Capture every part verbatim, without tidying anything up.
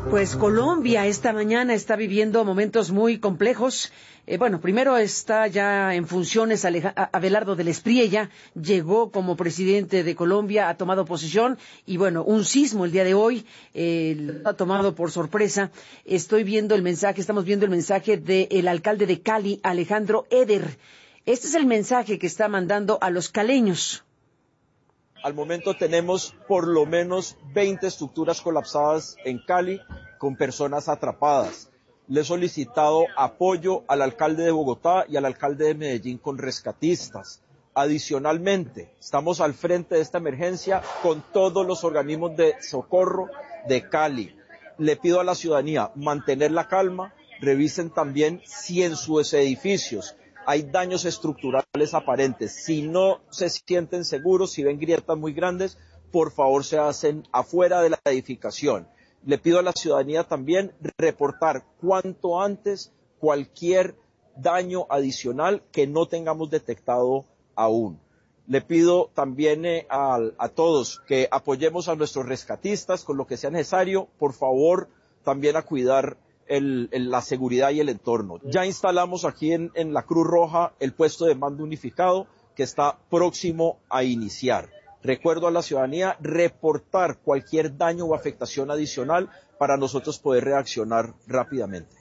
Pues Colombia esta mañana está viviendo momentos muy complejos. Eh, bueno, primero está ya en funciones Aleja Abelardo del Espriella, llegó como presidente de Colombia, ha tomado posesión y bueno, un sismo el día de hoy, eh, lo ha tomado por sorpresa. Estoy viendo el mensaje, estamos viendo el mensaje del alcalde de Cali, Alejandro Eder. Este es el mensaje que está mandando a los caleños. Al momento tenemos por lo menos veinte estructuras colapsadas en Cali con personas atrapadas. Le he solicitado apoyo al alcalde de Bogotá y al alcalde de Medellín con rescatistas. Adicionalmente, estamos al frente de esta emergencia con todos los organismos de socorro de Cali. Le pido a la ciudadanía mantener la calma, revisen también si en sus edificios hay daños estructurales aparentes. Si no se sienten seguros, si ven grietas muy grandes, por favor se hacen afuera de la edificación. Le pido a la ciudadanía también reportar cuanto antes cualquier daño adicional que no tengamos detectado aún. Le pido también eh, a, a todos que apoyemos a nuestros rescatistas con lo que sea necesario. Por favor, también a cuidar El, el, la seguridad y el entorno. Ya instalamos aquí en, en la Cruz Roja el puesto de mando unificado que está próximo a iniciar. Recuerdo a la ciudadanía reportar cualquier daño o afectación adicional para nosotros poder reaccionar rápidamente.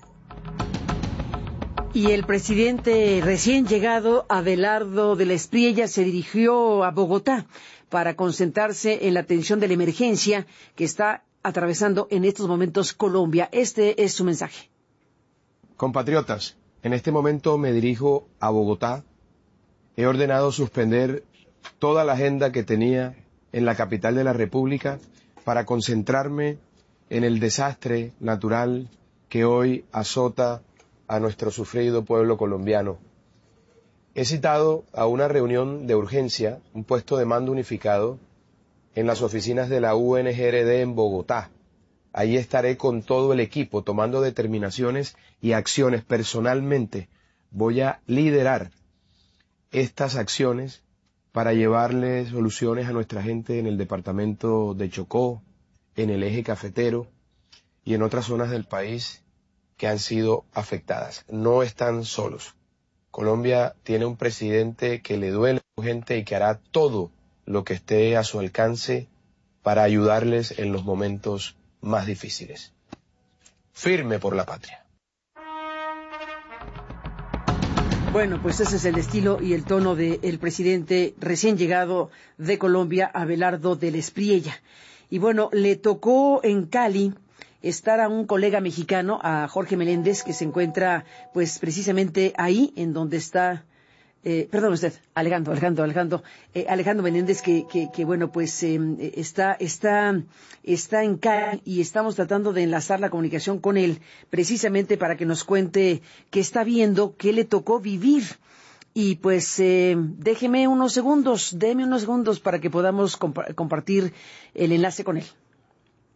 Y el presidente recién llegado, Abelardo del Espriella, se dirigió a Bogotá para concentrarse en la atención de la emergencia que está atravesando en estos momentos Colombia. Este es su mensaje. Compatriotas, en este momento me dirijo a Bogotá. He ordenado suspender toda la agenda que tenía en la capital de la República para concentrarme en el desastre natural que hoy azota a nuestro sufrido pueblo colombiano. He citado a una reunión de urgencia, un puesto de mando unificado, en las oficinas de la U N G R D en Bogotá. Ahí estaré con todo el equipo tomando determinaciones y acciones. Personalmente voy a liderar estas acciones para llevarle soluciones a nuestra gente en el departamento de Chocó, en el eje cafetero y en otras zonas del país que han sido afectadas. No están solos. Colombia tiene un presidente que le duele a su gente y que hará todo lo que esté a su alcance para ayudarles en los momentos más difíciles. Firme por la patria. Bueno, pues ese es el estilo y el tono del presidente recién llegado de Colombia, Abelardo del Espriella. Y bueno, le tocó en Cali estar a un colega mexicano, a Jorge Meléndez, que se encuentra pues precisamente ahí en donde está... Eh, perdón usted, Alejandro, Alejandro, Alejandro, eh, Alejandro Menéndez, que, que, que bueno, pues eh, está, está, está en Cali y estamos tratando de enlazar la comunicación con él, precisamente para que nos cuente qué está viendo, qué le tocó vivir. Y pues eh, déjeme unos segundos, déme unos segundos para que podamos compa- compartir el enlace con él.